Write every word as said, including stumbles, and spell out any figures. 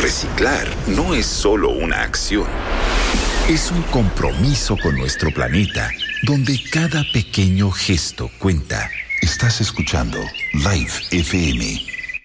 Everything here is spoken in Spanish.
Reciclar no es solo una acción. Es un compromiso con nuestro planeta, donde cada pequeño gesto cuenta. Estás escuchando Live F M.